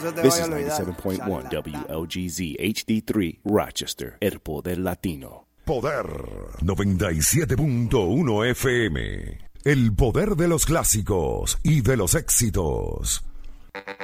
se te This vaya a is olvidar. 97.1 WLGZ HD3 Rochester, El Poder Latino. Poder 97.1 FM. El poder de los clásicos y de los éxitos.